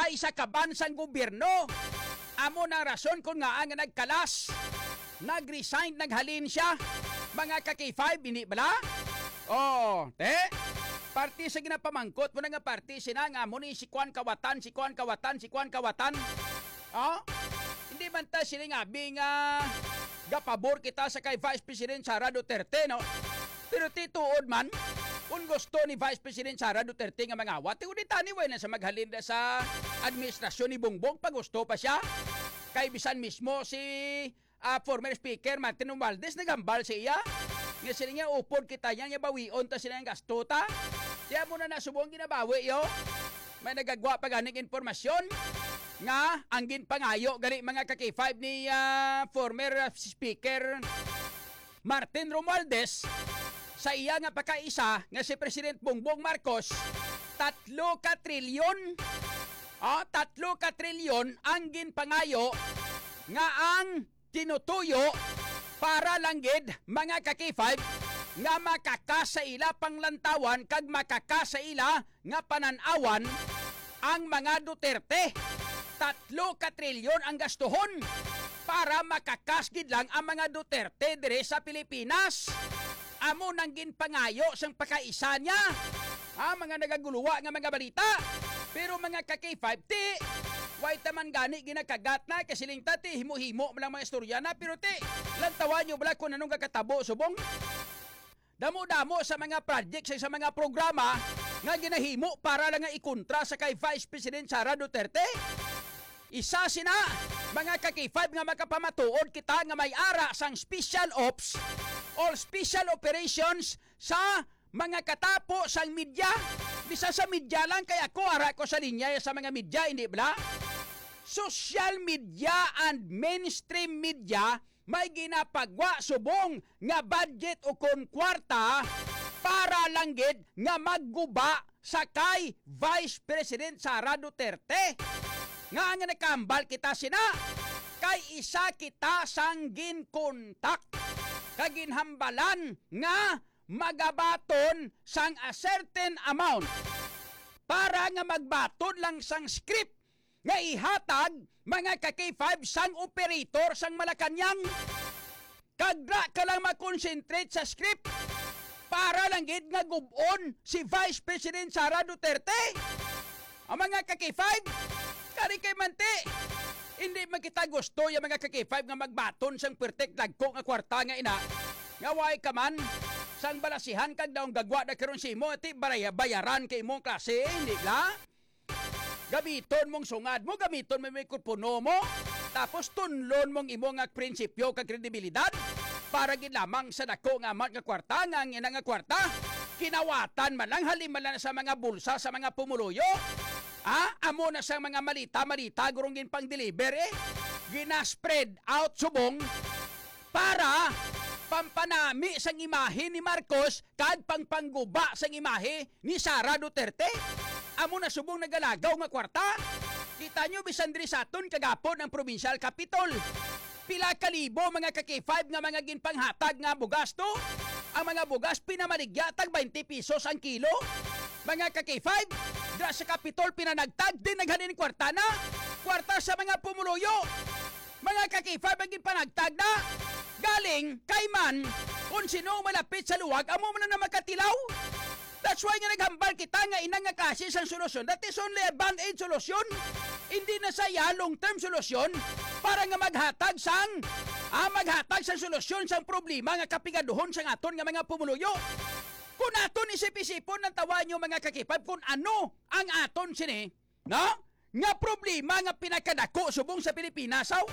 sa isa ka bansang gobyerno. Amo na rason kung nga ang nagkalas, nag-resign, naghalin siya. Mga ka-K5, hindi bala? Oh, party sa ginapamangkot mo na nga party sina nga mo ni si Kwan Kawatan. Oh, hindi man ta sila nga bing gapabor kita sa kay Vice President Sara Duterte, no? Pero tituod man, kung gusto ni Vice President Sara Duterte nga mangawat, tiulit taniway na sa maghalin na sa administrasyon ni Bongbong, pag gusto pa siya. Kay bisan mismo si former Speaker Martin Romualdez nagambal siya. Nga sila nga upod kita niya bawion ta sila ng gastota. Kaya muna na subong ginabawi yo. May nagagwa pa ganing informasyon nga ang ginpangayo gani mga ka-K5 ni former Speaker Martin Romualdez sa iya nga pagkaisa nga si President Bongbong Marcos 3 ka trilyon 3 ka trilyon ang ginpangayo nga ang tinutuyo para langgid mga ka-K5 nga makakasaila panglantawan kag makakasaila nga pananawan ang mga Duterte. 3 ka trilyon ang gastuhon para makakasgid lang ang mga Duterte dire sa Pilipinas. Amo nang ginpangayo sang pagkaisa niya. Mga nagaguluwa nga mga balita. Pero mga ka-K5 ti way taman gani ginakagat na kasiling tati himo-himo lang mga istorya na pero ti lantawan nyo bala kung anong kakatabo subong. Damo-damo sa mga project sa mga programa nga ginahimo para lang nga ikontra sa kay Vice President Sara Duterte. Isa sina mga ka-K5 nga makapamatuod kita nga may ara sang special ops or special operations sa mga katapo sang media. Bisa sa media lang kaya ako ara ko sa linya sa mga media, hindi bala? Social media and mainstream media may ginapagwa subong nga budget o kon kwarta para langgid nga magguba sa kay Vice President Sara Duterte. Nga nga nakambal kita sina kay isa kita sang ginkontak kaginhambalan nga magabaton sang a certain amount para nga magbaton lang sang script nga ihatag mga ka-K5 sang operator sang Malacanang. Kagda ka lang mag-concentrate sa script para lang gid nga gubon si Vice President Sara Duterte. Ang mga ka-K5 kari kay mante hindi makita gusto yung mga ka-K5 nga magbaton sang pertek dagko nga kwarta nga ina nga way ka man sang balasihan kag daong gagwa na karon si mo ti bayaran kay imong klase, hindi la? Gamiton mong sungad mo, gamiton mo may kurpuno mo, tapos tunlon mong imong nga prinsipyo kag kredibilidad para gid lamang sa dako nga amount nga kwarta nga ina nga kwarta kinawatan man lang halimalan sa mga bulsa sa mga pumuluyo. Amo na sa mga malita gurong gin pang deliver gina-spread out subong para pampanami sang imahe ni Marcos kag pangpangguba sang imahe ni Sara Duterte. Amo na subong nagalagaw nga kwarta. Kita nyo bisan diri sa aton kagapon ang provincial capital. Pila kalibo mga ka-K5 nga mga ginpanghatag nga bugas to. Ang mga bugas pinamaligya tag 20 pesos ang kilo. Mga ka-K5 dra sa Capitol pinanagtag din naghanin kwarta na. Kwarta sa mga pumuluyo. Mga ka-K5 ang ginpanagtag na. Galing kay man kung sino malapit sa luwag amo man na makatilaw. That's why nga naghambal kita nga inang nga klase sang solusyon. That is only a band-aid solusyon. Hindi na saya long-term solusyon para nga maghatag sang solusyon sang problema nga kapigaduhon sang aton nga mga pumuluyo. Kung aton isip-isipon ng tawa nyo mga kakipad kung ano ang aton sini, no? Nga problema nga pinakadako subong sa Pilipinas, aw?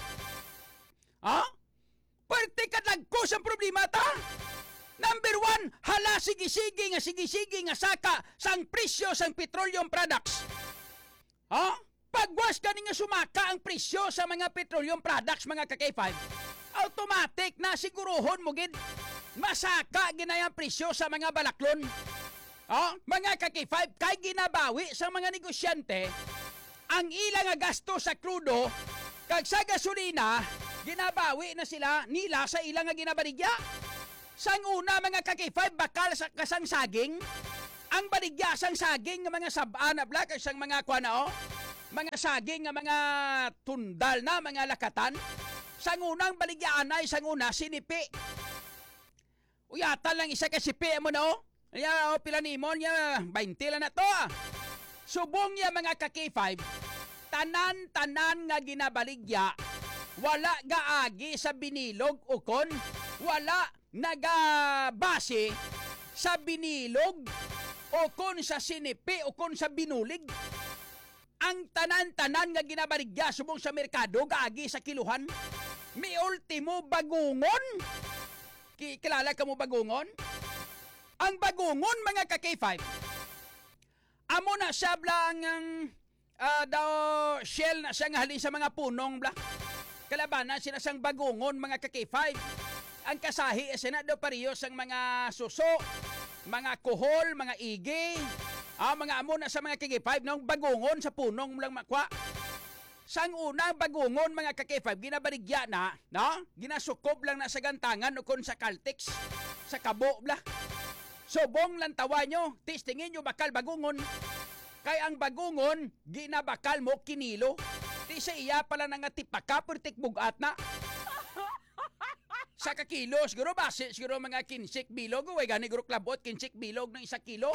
Parte kadagko sang problema ta? Number 1, hala sige-sige nga saka sang presyo sang petroleum products. Pagwas gani nga sumaka ang presyo sa mga petroleum products mga ka-K5, automatic na siguruhon mo gid masaka ginayang presyo sa mga balaklon. Mga ka-K5 kay ginabawi sa mga negosyante ang ilang nga gasto sa krudo kag sa gasolina ginabawi na nila sa ilang nga ginabaligya. Sang una mga ka-K5 bakal sa kasang saging, ang baligya sang saging ng mga sabana black sang mga kwanao, mga saging nga mga tundal na mga lakatan. Sang unang baligyanay, sang una sinipi. Uyatan lang isa ka sipi mo na o. Kaya pila ni mo niya 20 lang na to ah. Subong niya mga ka-K5, tanan-tanan nga ginabaligya, wala gaagi sa binilog ukon, wala nagabase sa binilog ukon sa sinipi ukon sa binulig. Ang tanan-tanan nga ginabaligya subong sa merkado gaagi sa kiluhan. May ultimo bagungon. Kilala ka mo bagungon? Ang bagungon mga ka-K5, amo na siya blang daw shell na siya nga halin sa mga punong bla. Kalabanan sila sang bagungon mga ka-K5. Ang kasahi na daw pariyo sang mga suso, mga kuhol, mga igi. Mga amo na sa mga ka-K5 nung bagungon sa punong lang makwa. Sang unang bagungon mga ka-K5 ginabaligya na, no? Ginasukob lang na sa gantangan o kon sa Caltex, sa kabo bla. Subong lang tawa nyo, tistingin nyo bakal bagungon. Kay ang bagungon, ginabakal mo kinilo. Di sa iya pala nga tipaka, pertik bugat na. Sa kakilo, siguro base, siguro mga 15 bilog. Uy, gani guro klabot, 15 bilog ng 1 kilo.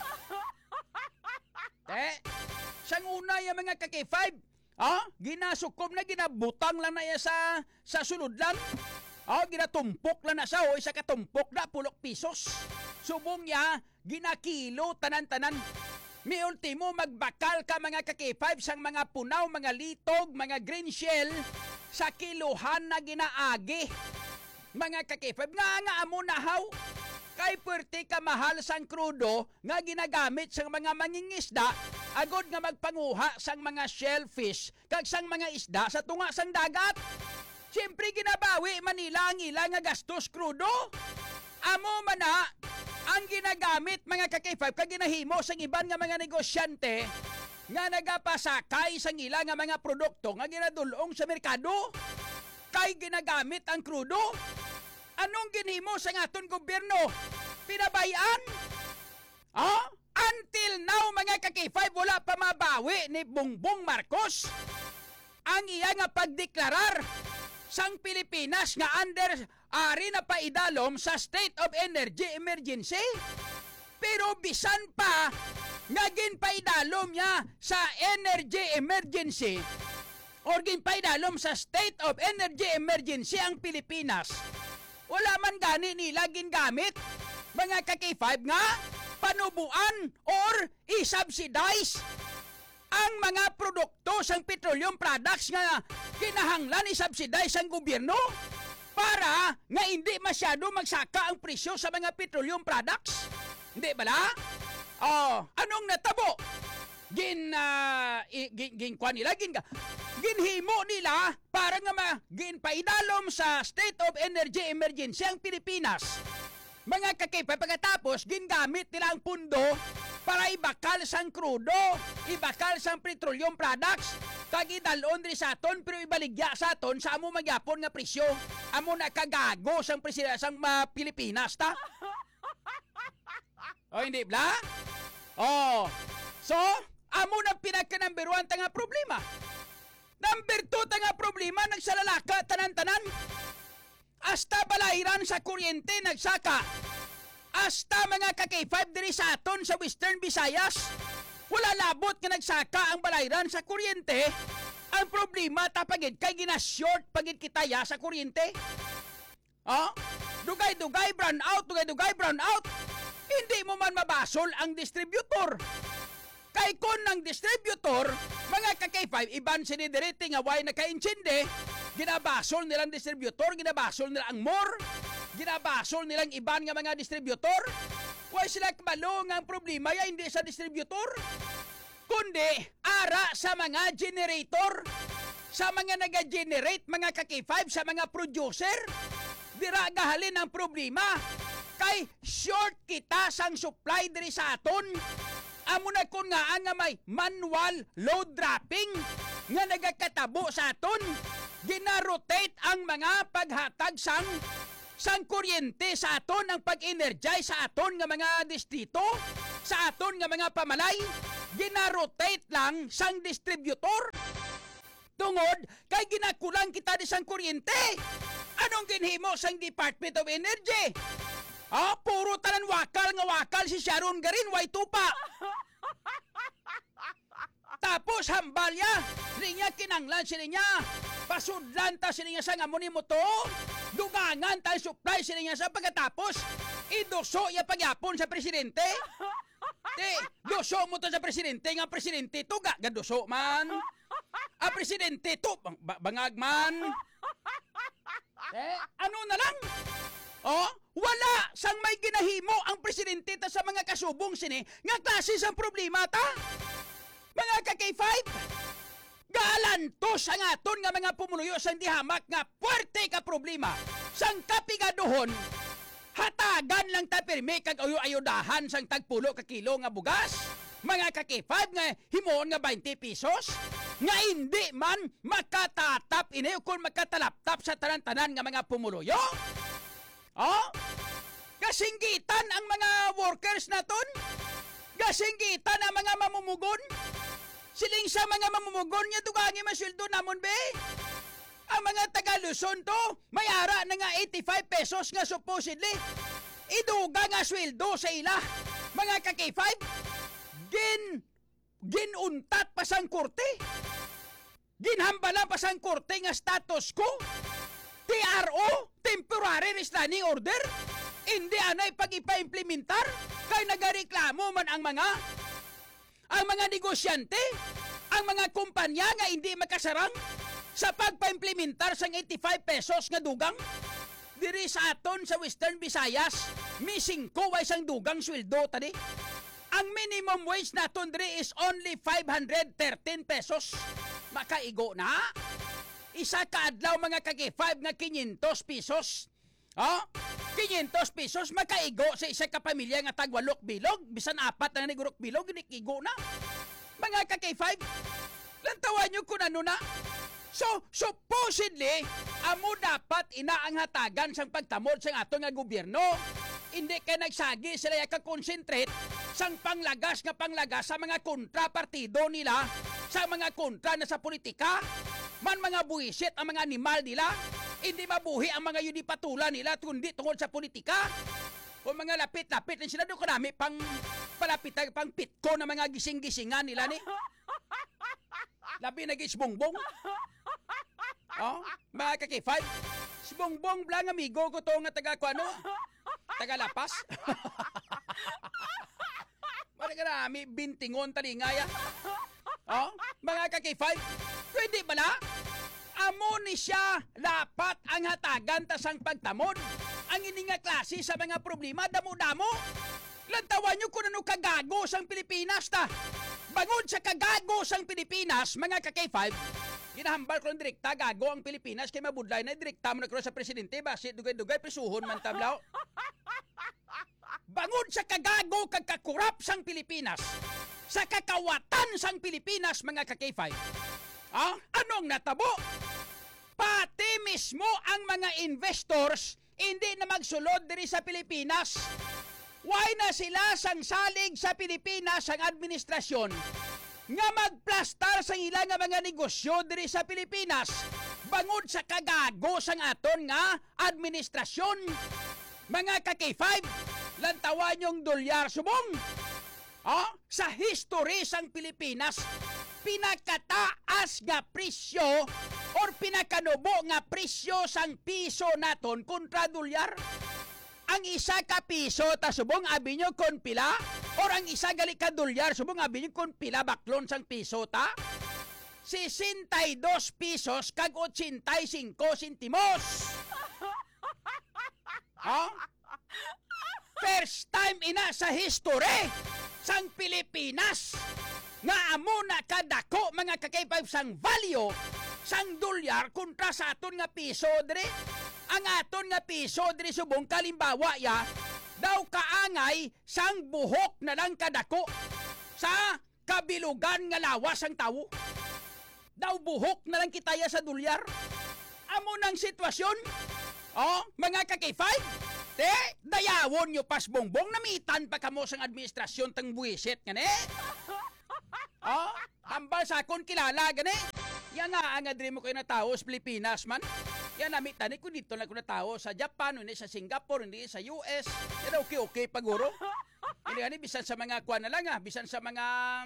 Sang una yung mga ka-K5, ginasukob na, ginabutang lang na iya sa sulod lang. Ginatumpok lang na siya, o isa katumpok na, 10 pesos. Subong niya, ginakilo, tanan-tanan. May ultimo, magbakal ka mga ka-K5 sang mga punaw, mga litog, mga green shell, sa kiluhan na ginaagi. Mga ka-K5, nga amo nahaw. Kay pwerte ka mahal sang krudo, nga ginagamit sang mga mangingisda, agod nga magpanguha sang mga shellfish, kag sang mga isda sa tunga sang dagat. Siyempre ginabawi Manila ang ilang nga gastos krudo. Amo man na, ang ginagamit mga ka-K5 kag ginahimo sang iban nga mga negosyante nga nagapasakay sang ilang nga mga produkto nga ginadulong sa merkado. Kay ginagamit ang krudo. Anong ginhimo sa aton gobyerno? Pinabayaan? Until now mga ka-K5 wala pa mabawi ni Bongbong Marcos ang iya nga pagdeklarar sang Pilipinas nga under ari na paidalom sa state of energy emergency. Pero bisan pa nga ginpaidalom niya sa energy emergency or ginpaidalom sa state of energy emergency ang Pilipinas, wala man gani nila gingamit mga ka-K5 nga panubuan or i-subsidize ang mga produkto sang petroleum products nga kinahanglan i-subsidize ang gobyerno para nga hindi masyado magsaka ang presyo sa mga petroleum products. Hindi ba la? Anong natabo? Ginhimo nila para nga ginpaidalom sa state of energy emergency ang Pilipinas. Mga ka-K5, pagkatapos gingamit nila ang pundo para ibakal sang krudo, ibakal sang petroleum products, kag idalon rin sa aton, pero ibaligya sa aton sa amo magyapon nga presyo. Amo na kagago sang presyo sang Pilipinas, ta? Hindi bla? So, amo na pinaka-number 1 nga problema. Number 2 nga problema, nagsalalaka tanan-tanan. Hasta balairan sa kuryente nagsaka. Hasta mga ka-K5 diri sa aton sa Western Visayas, wala labot nga nagsaka ang balairan sa kuryente. Ang problema tapagid kay gina-short pagid kitaya sa kuryente. Dugay-dugay brown out, dugay-dugay brown out. Hindi mo man mabasol ang distributor. Kay kon ng distributor, mga ka-K5, iban sinidiriti nga way naka-insindi, ginabasol nilang distributor, ginabasol nila ang more, ginabasol nilang iban nga mga distributor. Way sila kabalong ang problema ya hindi sa distributor, kundi ara sa mga generator, sa mga naga-generate mga ka-K5, sa mga producer. Dira gahalin ang problema. Kay short kita sang supply diri sa aton. Amo na kun nga nga may manual load dropping nga nagakatabo sa aton. Gina-rotate ang mga paghatag sang kuryente sa aton, ang pag-energize sa aton nga mga distrito, sa aton nga mga pamalay. ginarotate lang sang distributor. Tungod kay ginakulang kita di sang kuryente. Anong ginhimo sang Department of Energy? Puro tanan wakal nga wakal si Sharon Garin, way tupa. Tapos hambal niya, niya kinanglan sila niya. Pasudlan ta sila niya sa ngamon mo to. Dugangan ta supply sila niya sa pagkatapos. Idoso ya pagyapon sa presidente. Doso mo to sa presidente, nga presidente to gadoso man. Presidente to bangag man. Ano na lang? Wala sang may ginahimo ang presidente ta sa mga kasubong sini nga klase sang problema ta. Mga ka-K5, galantos ang aton nga mga pumuluyo sang dihamak nga puwerte ka problema sang kapigadohon. Hatagan lang ta pirmi kag ayudahan sang tagpulo ka kilo nga bugas. Mga ka-K5 nga himoon nga 20 pesos. Nga hindi man makatatap ini kung makatalaptap sa tanan-tanan nga mga pumuluyo. Kasinggitan ang mga workers naton. Kasinggitan ang mga mamumugon. Siling sa mga mamumugon niya dugangi masweldo namon be. Ang mga taga Luzon to, may ara na nga 85 pesos nga supposedly. Iduga nga sweldo sa ila. Mga ka-K5, ginuntat pa sang korte. Ginhambala pa sang korte nga status ko. TRO, Temporary Restraining Order. Hindi anay pag-ipa-implementar. Kay nagareklamo man ang mga negosyante, ang mga kumpanya nga hindi makasarang sa pagpa-implementar sang 85 pesos nga dugang. Diri sa aton sa Western Visayas, missing ko way sang dugang sweldo tadi. Ang minimum wage naton diri is only 513 pesos. Makaigo na. Isa ka adlaw mga ka-K5 nga 500 pesos. 500 pesos makaigo sa isa ka pamilya nga tag 8 bilog. Bisan 4 na nigurok bilog, inikigo na. Mga ka-K5, lantawan nyo kung ano na. So, supposedly, amo dapat ina ang hatagan sang pagtamod sang ato nga gobyerno. Hindi kay nagsagi sila ka-concentrate sang panglagas sa mga kontrapartido nila, sa mga kontra na sa politika. Man mga buwisit ang mga animal nila. Hindi mabuhi ang mga yunipatula nila kundi tungkol sa politika. O mga lapit-lapit din sila doon karami pang palapit pang pitko na mga gising-gisingan nila ni. Labi na gisbongbong. Mga ka-K5, si Bongbong Blang amigo ko to nga taga Lapas. Marami bintingon talingaya. Mga ka-K5, pwede ba na? Amo ni siya dapat ang hatagan tasang pagtamod. Ang ini nga klase sa mga problema damo-damo. Lantawan nyo kung ano kagago sang Pilipinas ta. Bangod sa kagago sang Pilipinas, mga ka-K5, ginahambal ko ng direkta, gago ang Pilipinas kay mabudlay na direkta mo na sa presidente, basit dugay-dugay prisuhon man tablaw. Bangod sa kagago kagkakurap sang Pilipinas, sa kakawatan sang Pilipinas, mga ka-K5, anong natabo? Pati mismo ang mga investors hindi na magsulod diri sa Pilipinas. Why na sila sang salig sa Pilipinas ang administrasyon nga magplastar sa ilang nga mga negosyo diri sa Pilipinas bangod sa kagago sang aton nga administrasyon. Mga ka-K5, lantawan yung dolyar subong. Sa history sang Pilipinas, pinakataas nga presyo or pinakanubo nga presyo sang piso naton kontra dolyar. Ang isa ka piso ta subong abi nyo kon pila or ang isa gali ka dolyar subong abi nyo kon pila baklon sang piso ta. 62 pesos kag 85 sentimos. First time ina sa history sang Pilipinas nga amo na kadako mga ka-K5 sang value sang dolyar kontra sa aton nga piso dire. Ang aton nga piso diri subong kalimbawa daw kaangay sang buhok na lang kadako sa kabilugan nga lawas ang tawo. Daw buhok na lang kitaya sa dolyar. Amo nang sitwasyon. Mga ka-K5, dayawon nyo pas Bongbong, namitan pa kamo sang administrasyon tang buwisit nga ne. Oh, hambal sa akon kilala gani. Yan nga ang adri mo kayo na tao sa Pilipinas man. Yan nami tani ko dito lang ko na tao sa Japan, hindi sa Singapore, hindi sa US. Yan okay paguro. Hindi gani bisan sa mga kuan na lang bisan sa mga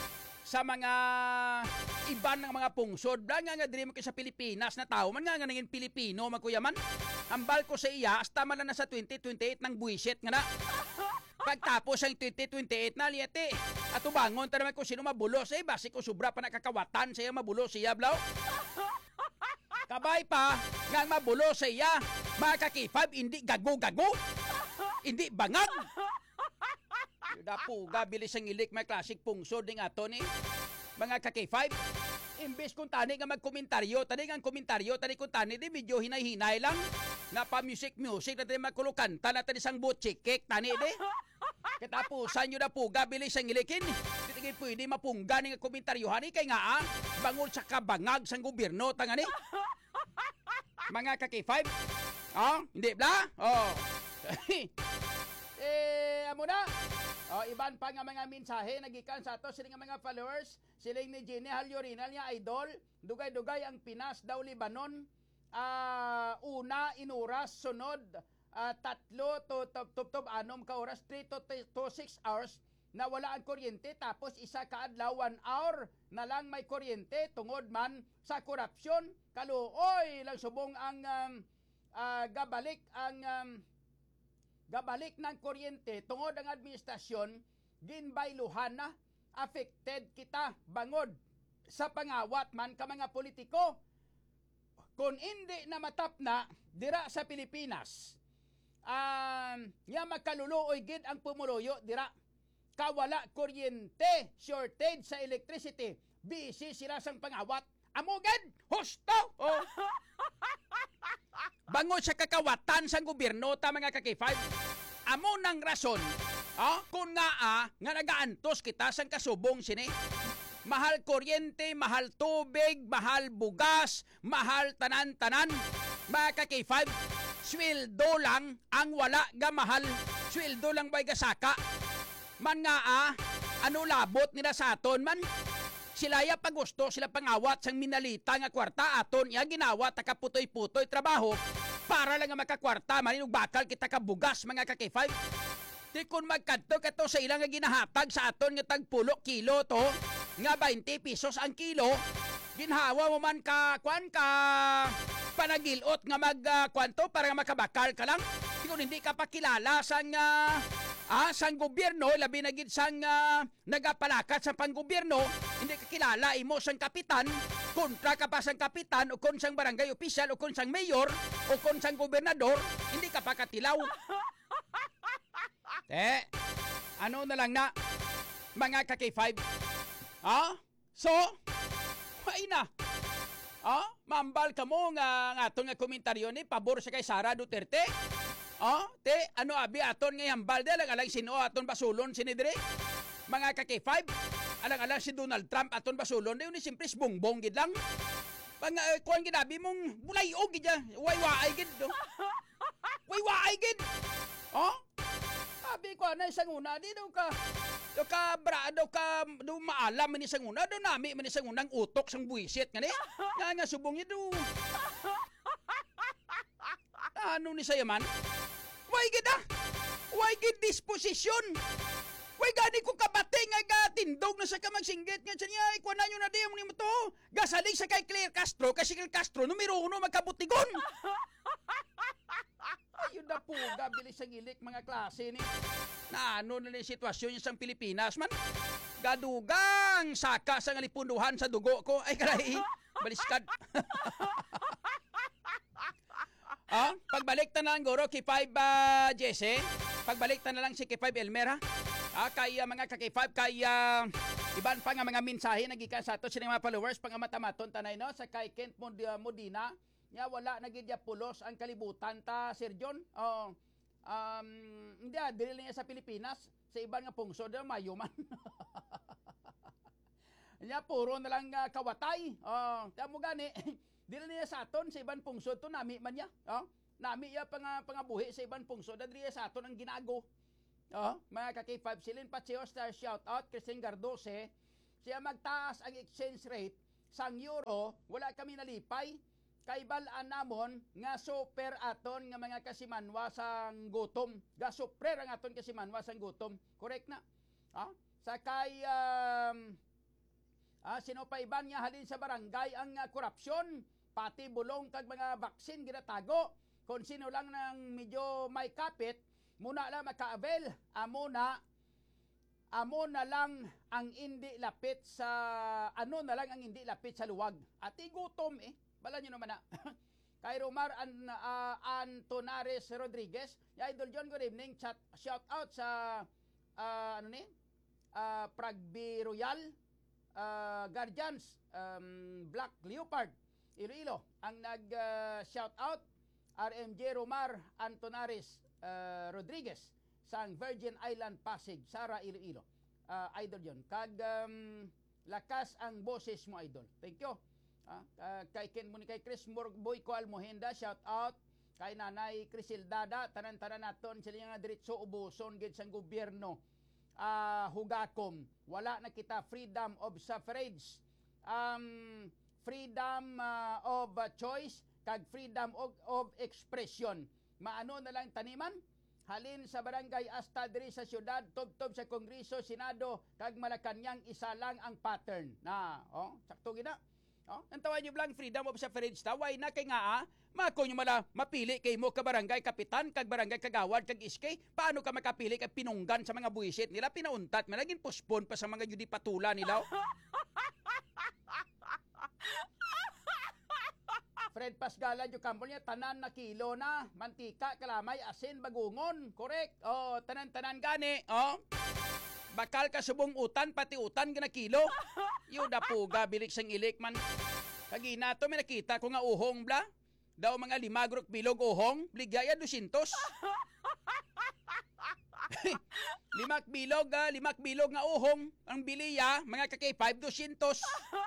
iban ng mga pungsod. Bla nga diri mo kayo sa Pilipinas na tao man nga nangin Pilipino man kuya man. Hambal ko sa iya hasta man na sa 2028 ng buwisit nga na. Pagtapos ang 2028 na liyate. At ubangon ta naman kung sino mabulos. Basi ko sobra pa nakakawatan siya mabulos siya, blaw. Kabay pa, nga mabulos siya. Mga kakipab, hindi gago-gago. Hindi bangag. Dapuga, bilis ang ilik, may klasik pungsod ng ato ni. Mga kakipab, imbes kung tani nga magkomentaryo, tani kung tani, di medyo hinay-hinay lang. Na pa music, na tayo magkulukanta na tayo isang butchikik, tani di. Katapusan nyo na puga, bilis ang ilikin. Titigil pwede mapungga ng komentaryohan kay nga bangol sa kabangag sang gobyerno, tangani. Mga kaki-5, hindi bla? Amo na. Iban pa nga mga mensahe nagikan sa ato siling mga followers, siling ni Jenny Halyorinal niya idol, dugay-dugay ang Pinas daw Lebanon. Una inuras sunod 3 to 6 ka oras, 3 to 6 hours na wala ang kuryente, tapos isa ka adlaw 1 hour na lang may kuryente tungod man sa korupsyon. Kaluoy lang subong ang gabalik ng kuryente tungod ang administrasyon ginbayluhan na. Affected kita bangod sa pangawat man ka mga politiko. Kung hindi na matap na dira sa Pilipinas, nga magkaluluoy gid ang pumuluyo dira. Kawala kuryente, shortage sa electricity, busy sila sang pangawat. Amugad, husto! Bangod sa kakawatan sang gobyerno ta mga kakifay. Amo nang rason, kung nga nagaantos kita sang kasubong sini. Mahal kuryente, mahal tubig, mahal bugas, mahal tanan-tanan. Mga kakifay, sweldo lang ang wala ga mahal. Sweldo lang bay gasaka. Man nga labot nila sa aton man. Sila ya pagusto, sila pangawat sang minalita nga kwarta aton ya ginawa takaputoy-putoy trabaho para lang nga makakwarta maninug bakal kita ka bugas mga kakifay. Di kun magkadto kato sa ilang nga ginahatag sa aton nga tag 10 kilo to nga 20 pesos ang kilo, ginhawa mo man ka panagilot nga kwanto para nga makabakal ka lang. Kung hindi ka pa kilala sang gobyerno, labi na gid sang nagapalakat sa panggobyerno, hindi ka kilala imo sang kapitan, kontra ka pa sang kapitan o kon sang barangay official o kon sang mayor o kon sang gobernador, hindi ka pa katilaw. Ano na lang na mga kaki-5. So, ay na. Mambal ka mo nga aton nga komentaryo ni pabor sa kay Sara Duterte. Ano abi aton nga hambal de alang sino aton basulon sinidre. Mga kaki-5, alang si Donald Trump aton basulon de ni simpre bongbong gid lang. Pang kuan gid abi mong bulay-og gid way-waay gid. Way-waay gid. Abi ko na isang una di daw ka maalam man isang una daw nami man isang unang utok sang buwisit nga ni. Nga subong niya daw. Ano ni sayaman? Way gid disposisyon. Way gani ko kabate nga tindog na sa kamagsinggit nga niya ikuan na nyo na di mo to. Gasalig sa kay Claire Castro kasi Claire Castro numero 1 magkabutigon. Ayun na po, gabilis sa gilik mga klase ni. Na ano na yung sitwasyon niya sa Pilipinas man. Gadugang saka sa ngalipunduhan sa dugo ko. Ay karay, baliskad. Pagbalik na lang guro kay 5 Jesse. Pagbalik na lang si kay 5 Elmer ha. Kaya mga kaki-5 kaya iban pa nga mga mensahe nagikan sa ato sining mga followers pang matamaton tanay no sa kay Kent Modina. Nya wala na gid pulos ang kalibutan ta Sir John. Hindi dili niya sa Pilipinas, sa iban nga pungsod mayo man. Nya puro na lang kawatay. Tamo gani. Dili niya sa aton sa iban pungsod to nami man niya. Nami ya pangabuhi sa iban pungsod dili sa aton ang ginago. Mga kaki-5 silin Patseo Star shout out Christine Gardose siya magtaas ang exchange rate sang euro, wala kami nalipay. Kay balaan namon nga super aton nga mga kasimanwa sang gutom. Ga super ang aton kasimanwa sang gutom. Correct na. Sakay sinopayban nga halin sa barangay ang korupsyon, pati bulong kag mga baksin ginatago. Kung sino lang nang medyo may kapit, muna lang maka-avail, amo na lang ang hindi lapit sa luwag. At gutom bala nyo naman na. Kay Romar Antonares Rodriguez, Idol John, good evening. Shout out sa Pragby Royal Guardians, Black Leopard Iloilo ang nag-shout out. RMJ Romar Antonares Rodriguez sang Virgin Island Pasig, Sara Iloilo. Idol John, kag lakas ang boses mo, Idol. Thank you. Kay Ken mo ni kay Chris Boy Koal Mohenda, shout out. Kay Nanay Crisildada, tanan-tanan naton sila nga diretso ubuson gid sang gobyerno. Hugakom, wala na kita freedom of suffrage, freedom of choice, kag freedom of expression. Maano na lang taniman? Halin sa barangay hasta diri sa syudad, tob-tob sa Kongreso, Senado, kag Malacañang, isa lang ang pattern. Sakto gina. Ang tawag nyo lang freedom of suffrage ta, why na kay nga mako nyo mala mapili kay mo ka barangay kapitan, kag barangay kagawad, kag iskay, paano ka makapili kay pinunggan sa mga buwisit nila, pinauntat, managing postpone pa sa mga judi patula nila. Fred Pasgala, yung kampol niya, tanan na kilo na, mantika, kalamay, asin, bagungon, correct? Tanan-tanan gani, bakal ka subong utan, pati utan gina kilo. Yung dapuga, bilik sang ilik man. Kagina to, may nakita ko nga uhong bla. Daw mga 5 grok bilog uhong, bligaya 200. 5 bilog nga uhong, ang biliya, mga kakay 5, 200.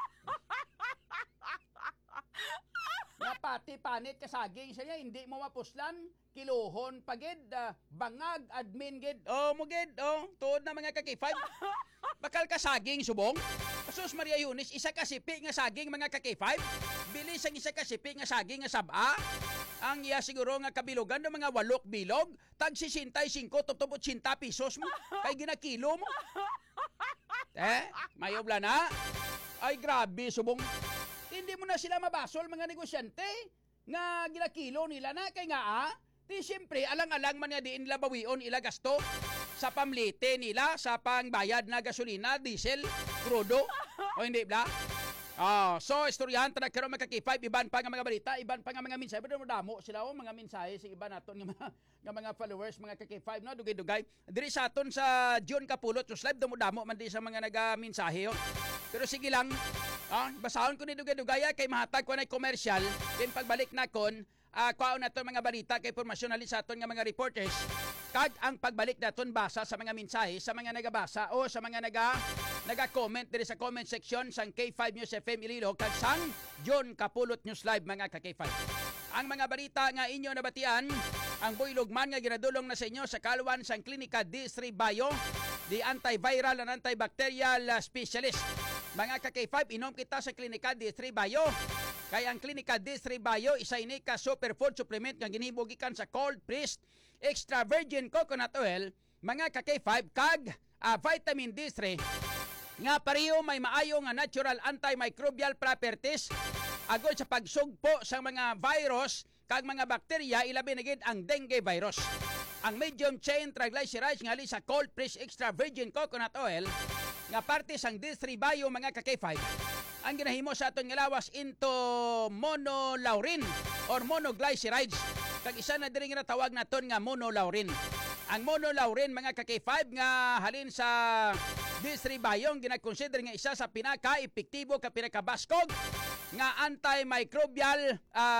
Nga pati panit kasaging siya, hindi mo mapuslan, kilohon pagid, bangag, admin gid. Mo gid, tuod na mga kakay 5. Bakal ka saging subong. Sus Maria Yunis, isa kasipi nga saging mga kakay 5. Bilis ang isa kasipi nga saging nga saba. Ang iya siguro nga kabilogan ng mga 8 bilog, tag 65 tuptop 80 pesos mo. Kay ginakilo mo. Mayobla na. Ay grabe subong. Hindi mo na sila mabasol mga negosyante nga ginakilo nila na kay nga di siyempre alang-alang man nga diin nila bawion ila gasto sa pamlite nila sa pangbayad na gasolina, diesel, crudo o hindi bla? So istoryahan ta nagkaroon makaki-5 iban pa nga mga balita, iban pa nga mga mensahe, pero damo sila mga mensahe sa iban naton nga mga followers, mga kaki-5 no, dugay-dugay. Diri sa aton sa John Kapulot live damo man di sa mga naga-mensahe. Pero sige lang, basahon ko ni dugay-dugay kay mahatag ko na commercial, then pagbalik na kon kuhaon na to mga balita kay pormasyon ali sa aton nga mga reporters. Kag ang pagbalik naton basa sa mga mensahe sa mga nagabasa o sa mga naga-comment diri sa comment section sang K5 News FM Iloilo kag sang John Kapulot News Live mga ka-K5. Ang mga balita nga inyo nabatian, ang buylogman nga ginadulong na sa inyo sa kalwan sang Klinika D3 Bio, the antiviral and antibacterial specialist. Mga ka-K5, inom kita sa Klinika D3 Bio. Kaya ang Klinika D3 Bio, isa ini ka superfood supplement nga ginhimo gikan sa cold pressed extra virgin coconut oil, mga ka-K5 kag vitamin D3 nga pareho may maayo nga natural antimicrobial properties agod sa pagsugpo sa mga virus kag mga bakterya, ilabi na gid ang dengue virus. Ang medium chain triglycerides nga ali sa cold pressed extra virgin coconut oil nga parte sang D3 Bio, mga ka-K5, ang ginahimo sa aton nga lawas into monolaurin or monoglycerides. Kag isa na diri nga tawag naton nga monolaurin. Ang monolaurin, mga ka-K5, nga halin sa D3 Bio, ginakonsider nga isa sa pinaka-epektibo ka pinakabaskog nga antimicrobial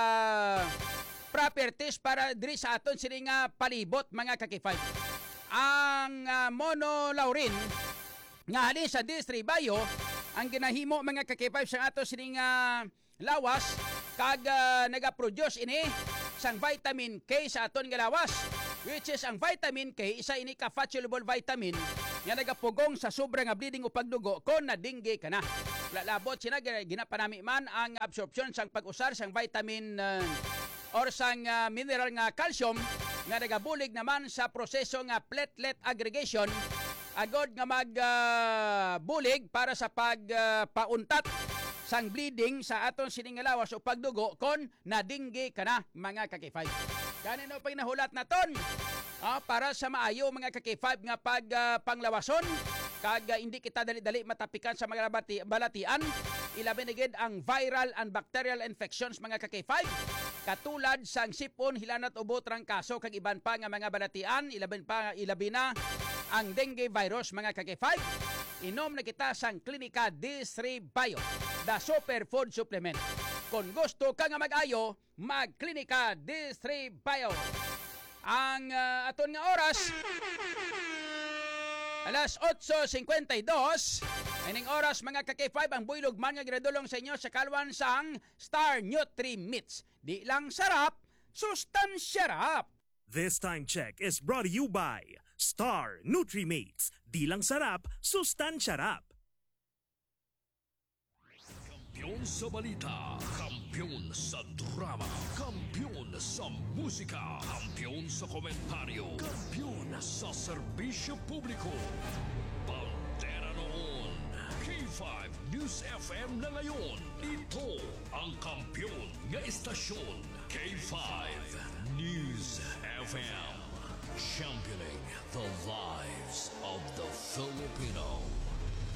properties para diri sa aton sini nga palibot, mga ka-K5. Ang monolaurin nga halin sa D3 Bio, ang ginahimo, mga ka-K5, sa ato sini nga lawas kag naga-produce ini sang vitamin K sa aton nga lawas, which is ang vitamin K, isa ini ka fat soluble vitamin nga nagapugong sa sobra nga bleeding o pagdugo kon nadingge ka na. Lalabot sina ginapanami man ang absorption sang pag-usar sang vitamin or sang mineral nga calcium nga nagabulig naman sa proseso nga platelet aggregation agod nga magbulig para sa pagpauntat sang bleeding sa aton siningalawas o pagdugo kon nadingge ka na mga kaki-5. Ganino pa nahulat naton para sa maayo mga kaki-5 nga panglawason kag hindi kita dali-dali matapikan sa mga balatian. Ilabi na gid ang viral and bacterial infections mga kaki-5 katulad sang sipon, hilanat, ubo, trangkaso kag iban pa nga mga balatian. Ilabi na ang dengue virus mga kaki-5. Inom na kita sang Klinika D3 Bio, the superfood supplement. Kung gusto ka nga mag-ayo, mag-Klinika D3 Bio. Ang aton nga oras, alas 8:52. Ining oras mga kaki-5 ang buylog man nga ginadulong sa inyo sa kalwan sang Star Nutri Meats. Di lang sarap, sustansya rap. This time check is brought to you by Star Nutri-Mates. Di lang sarap, sustansya rap. Kampiyon sa balita, kampiyon sa drama, kampiyon sa musika, kampiyon sa komentaryo, kampiyon sa serbisyo publiko. Pantera noon, K5 News FM na ngayon. Ito ang kampiyon nga istasyon, K5 News FM. Championing the lives of the Filipino.